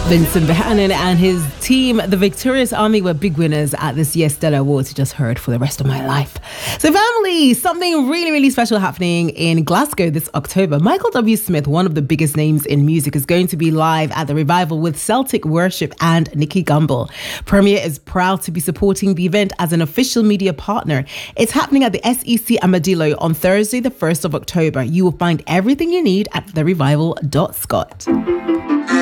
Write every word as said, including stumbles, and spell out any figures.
Vincent Behanan and his team, the Victorious Army, were big winners at this year's Stellar Awards. You just heard For the Rest of My Life. So family, something really, really special happening in Glasgow this October. Michael W. Smith, one of the biggest names in music, is going to be live at the Revival with Celtic Worship and Nicky Gumbel. Premier is proud to be supporting the event as an official media partner. It's happening at the S E C Amadillo on Thursday, the first of October. You will find everything you need at the revival dot scot.